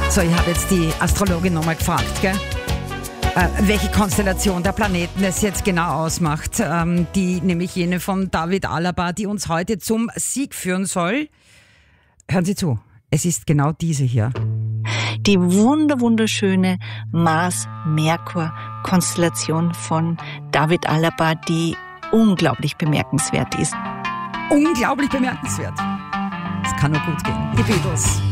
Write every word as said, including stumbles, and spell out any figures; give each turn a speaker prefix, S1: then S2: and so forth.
S1: So, ich habe jetzt die Astrologin nochmal gefragt, gell? Äh, welche Konstellation der Planeten es jetzt genau ausmacht. Ähm, die, nämlich jene von David Alaba, die uns heute zum Sieg führen soll. Hören Sie zu, es ist genau diese hier.
S2: Die wunder wunderschöne Mars-Merkur-Konstellation von David Alaba, die unglaublich bemerkenswert ist.
S1: Unglaublich bemerkenswert. Es kann nur gut gehen. Die Beatles.